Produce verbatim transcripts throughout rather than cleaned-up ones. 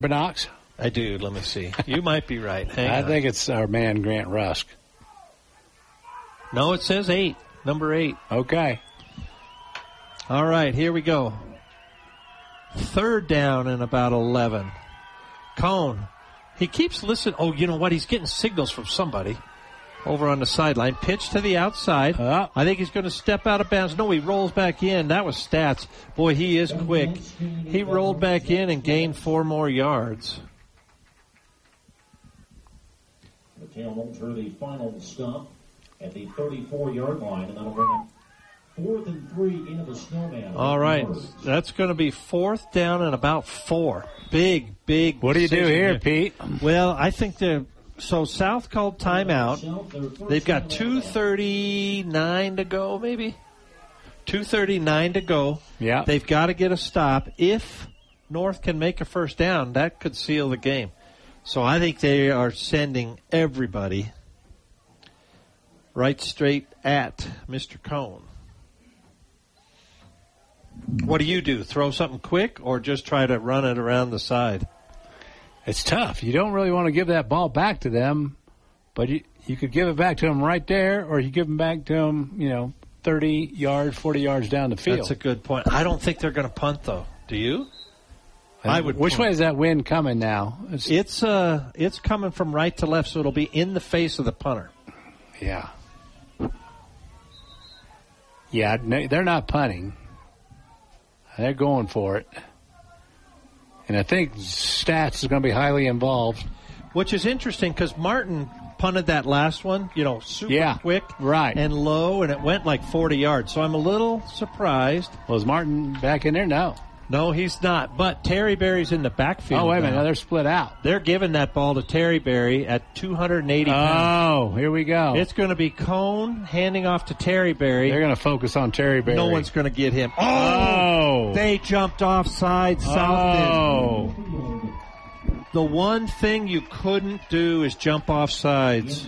Binox? I do. Let me see. You might be right. Hang I on. think it's our man Grant Rusk. No, it says eight. Number eight. Okay. All right, here we go. Third down and about eleven. Cone. He keeps listening. Oh, you know what? He's getting signals from somebody over on the sideline. Pitch to the outside. Uh, I think he's going to step out of bounds. No, he rolls back in. That was Stats. Boy, he is quick. He rolled back in and gained four more yards. McHale Moulter, the final stop at the thirty-four-yard line, and that'll bring him fourth and three into the Snowman. All right, that's going to be fourth down and about four. Big, big. What do you do here, here, Pete? Well, I think the so South called timeout. They've got two thirty-nine to go, maybe two thirty-nine to go. Yeah, they've got to get a stop. If North can make a first down, that could seal the game. So I think they are sending everybody right straight at Mister Cone. What do you do? Throw something quick or just try to run it around the side? It's tough. You don't really want to give that ball back to them, but you, you could give it back to them right there, or you give them back to them, you know, thirty yards, forty yards down the field. That's a good point. I don't think they're going to punt, though. Do you? I would. Which punt. way is that wind coming now? It's it's, uh, it's coming from right to left, so it'll be in the face of the punter. Yeah. Yeah, they're not punting. They're going for it. And I think Stats is going to be highly involved. Which is interesting because Martin punted that last one, you know, super yeah, quick right. and low, and it went like forty yards. So I'm a little surprised. Well, is Martin back in there? No. No, he's not. But Terry Berry's in the backfield. Oh, wait a minute. now. No, they're split out. They're giving that ball to Terry Berry at two hundred eighty pounds. Oh, here we go. It's going to be Cone handing off to Terry Berry. They're going to focus on Terry Berry. No one's going to get him. Oh! oh. They jumped offside. South did. Oh. The one thing you couldn't do is jump off sides.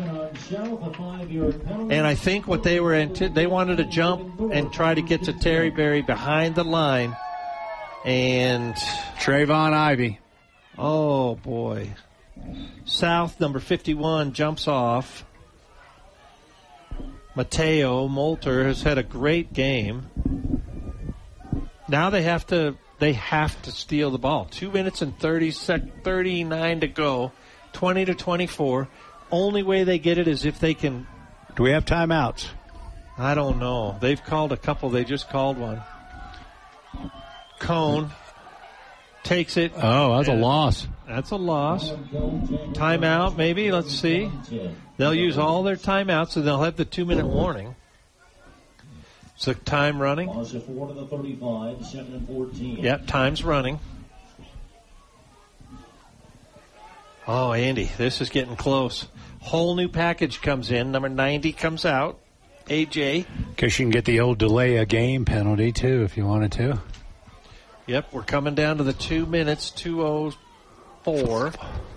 And I think what they were into, they wanted to jump and try to get to Terry Berry behind the line. And Trayvon Ivy. Oh, boy. South, number fifty-one, jumps off. Mateo Moulter has had a great game. Now they have to they have to steal the ball. Two minutes and thirty sec, thirty-nine to go. twenty to twenty-four. Only way they get it is if they can. Do we have timeouts? I don't know. They've called a couple. They just called one. Cone takes it. Oh, that's a loss. That's a loss. Timeout, maybe. Let's see. They'll use all their timeouts, and they'll have the two-minute warning. So time running. Yep, time's running. Oh, Andy, this is getting close. Whole new package comes in. Number ninety comes out. A J. Because you can get the old delay a game penalty, too, if you wanted to. Yep, we're coming down to the two minutes, two oh four.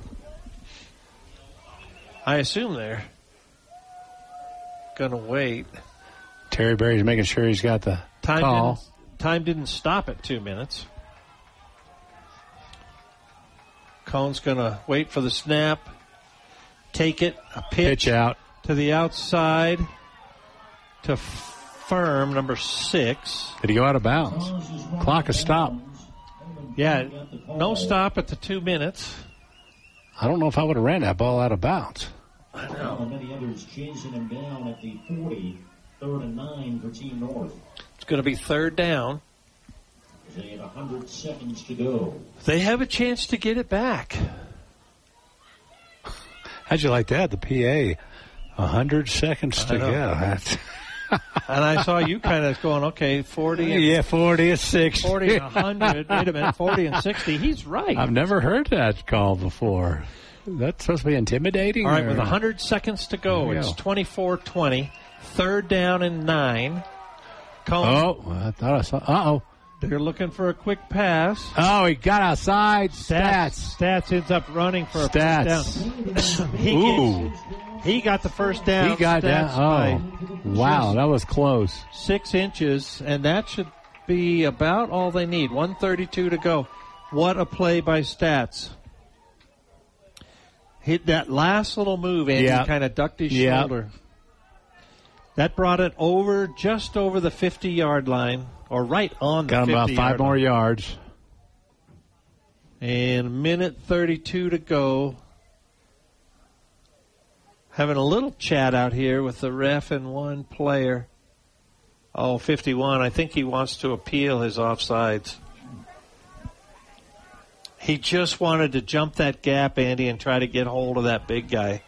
I assume they're going to wait. Terry Berry's making sure he's got the time call. Didn't, time didn't stop at two minutes. Cone's going to wait for the snap, take it, a pitch, pitch out to the outside to Firm, number six. Did he go out of bounds? Clock is stopped. Yeah, no stop at the two minutes. I don't know if I would have ran that ball out of bounds. I know. Many others chasing him down at the forty, third and nine for Team North. It's going to be third down. They have one hundred seconds to go. They have a chance to get it back. How'd you like that? The P A, one hundred seconds to go. That's and I saw you kind of going, okay, forty. And, yeah, forty and sixty. forty and one hundred. Wait a minute, forty and sixty. He's right. I've never heard that call before. That's supposed to be intimidating? All right, or? with one hundred seconds to go, it's twenty-four twenty. Third down and nine. Cone. Oh, I thought I saw. Uh-oh. They're looking for a quick pass. Oh, he got outside. Stats. Stats. Stats ends up running for a Stats. first down. he, Ooh. gets, he got the first down. He got Stats down. Oh, wow, that was close. Six inches, and that should be about all they need. one thirty-two to go. What a play by Stats. Hit that last little move, and yep. he kind of ducked his yep. shoulder. That brought it over, just over the fifty-yard line, or right on the fifty-yard line. Got him about five more line. yards. And minute thirty-two to go. Having a little chat out here with the ref and one player. Oh, fifty-one. I think he wants to appeal his offsides. He just wanted to jump that gap, Andy, and try to get hold of that big guy.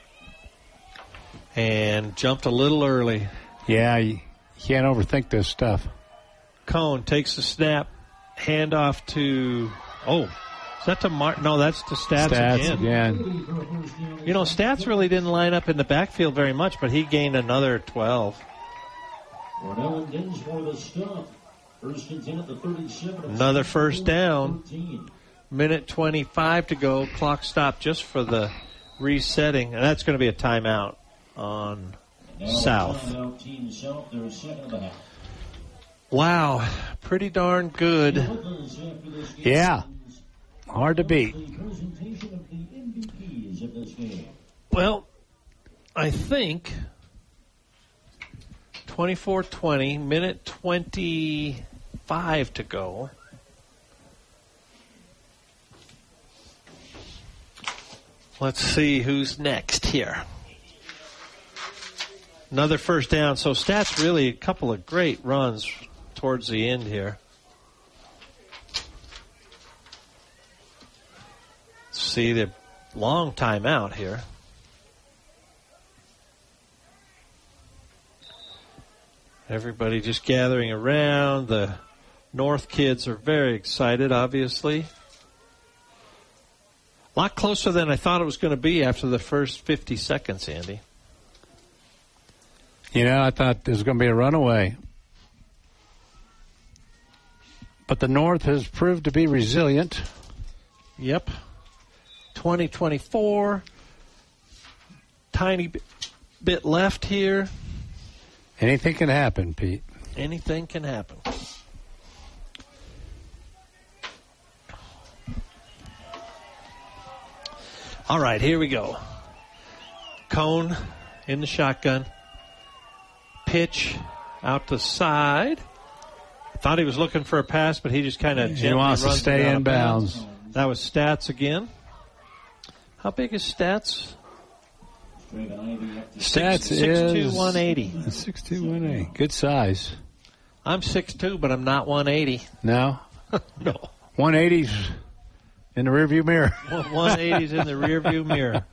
And jumped a little early. Yeah, you can't overthink this stuff. Cone takes the snap. Handoff to, oh, is that to Martin? No, that's to Stats, Stats again. again. You know, Stats really didn't line up in the backfield very much, but he gained another twelve. Cornell and Dinsmore the stop. First and ten at the thirty-seven. Another first down. Minute twenty-five to go. Clock stopped just for the resetting. And that's going to be a timeout on South. Timeout, Team South. They're second and a half. Wow. Pretty darn good. Yeah. Hard to beat. Well, I think twenty-four twenty, minute twenty-five to go. Let's see who's next here. Another first down. So Stats really a couple of great runs towards the end here. See the long timeout here. Everybody just gathering around. The North kids are very excited, obviously. A lot closer than I thought it was going to be after the first fifty seconds, Andy. You know, I thought there was going to be a runaway. But the North has proved to be resilient. Yep. twenty twenty-four. Tiny bit, bit left here. Anything can happen, Pete. Anything can happen. All right, here we go. Cone in the shotgun. Pitch out the side. Thought he was looking for a pass, but he just kind of gently he wants runs to stay in bounds. bounds. That was Stats again. How big is Stats? Stats six, is six two, one eighty. six two, one eighty. Good size. I'm six two, but I'm not one eighty. No? No. one eighty's in the rearview mirror. one eighty's in the rearview mirror.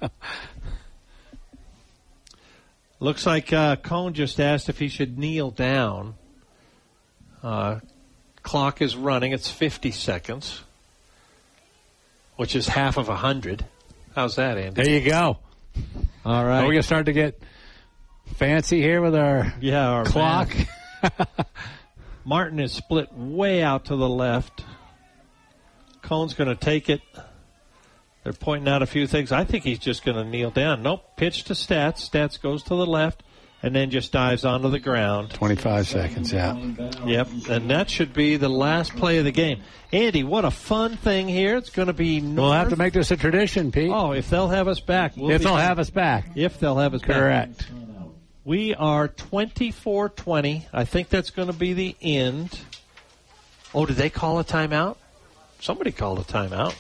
Looks like uh, Cone just asked if he should kneel down. Uh, clock is running. It's fifty seconds, which is half of one hundred. How's that, Andy? There you go. All right. Are we going to start to get fancy here with our, yeah, our clock? Martin is split way out to the left. Cone's going to take it. They're pointing out a few things. I think he's just going to kneel down. Nope. Pitch to Stats. Stats goes to the left and then just dives onto the ground. twenty-five seconds, yeah. Yep. And that should be the last play of the game. Andy, what a fun thing here. It's going to be North. We'll have to make this a tradition, Pete. Oh, if they'll have us back. We'll if they'll back. have us back. If they'll have us Correct. back. Correct. We are twenty-four twenty. I think that's going to be the end. Oh, did they call a timeout? Somebody called a timeout.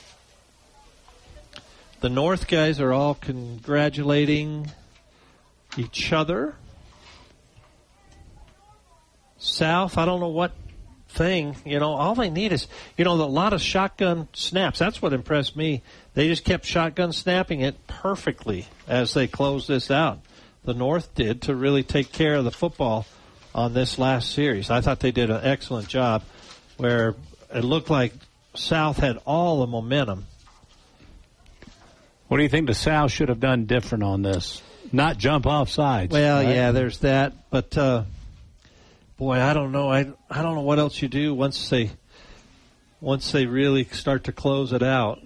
The North guys are all congratulating each other. South, I don't know what thing. You know, all they need is, you know, a lot of shotgun snaps. That's what impressed me. They just kept shotgun snapping it perfectly as they closed this out. The North did to really take care of the football on this last series. I thought they did an excellent job where it looked like South had all the momentum. What do you think the South should have done different on this? Not jump off sides. Well, right? yeah, there's that. But, uh, boy, I don't know. I, I don't know what else you do once they once they really start to close it out.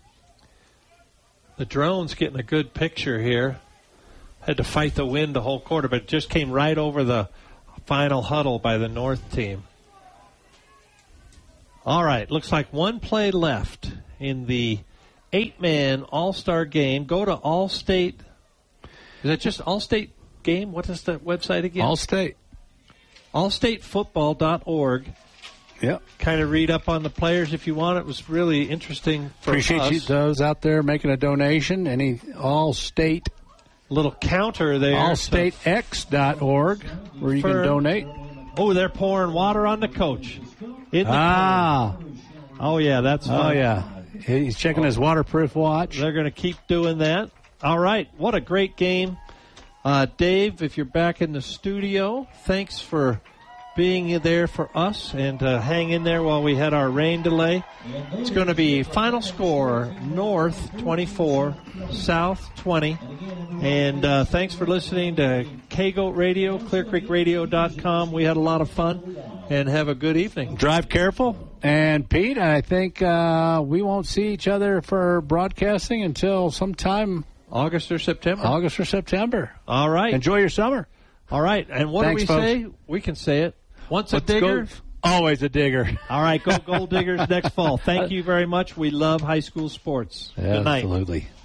The drone's getting a good picture here. Had to fight the wind the whole quarter, but it just came right over the final huddle by the North team. All right, looks like one play left in the eight-man All-Star game. Go to Allstate. Is that just Allstate game? What is that website again? Allstate. allstate football dot org. Yep. Kind of read up on the players if you want. It was really interesting for Appreciate us. you, those out there making a donation. Any Allstate. Little counter there. Allstate X dot org where you For- can donate. Oh, they're pouring water on the coach. In the Ah. Oh, yeah, that's Oh, fun. yeah. He's checking his waterproof watch. They're going to keep doing that. All right. What a great game. Uh, Dave, if you're back in the studio, thanks for being there for us and uh, hang in there while we had our rain delay. It's going to be final score North twenty-four, South twenty. And uh, thanks for listening to K-Goat Radio, clear creek radio dot com. We had a lot of fun, and have a good evening. Drive careful. And, Pete, I think uh, we won't see each other for broadcasting until sometime August or September. August or September. All right. Enjoy your summer. All right. And what Thanks, do we folks. say? We can say it. Once a Let's digger. go. Always a digger. All right. Go Gold Diggers next fall. Thank you very much. We love high school sports. Good night. Absolutely.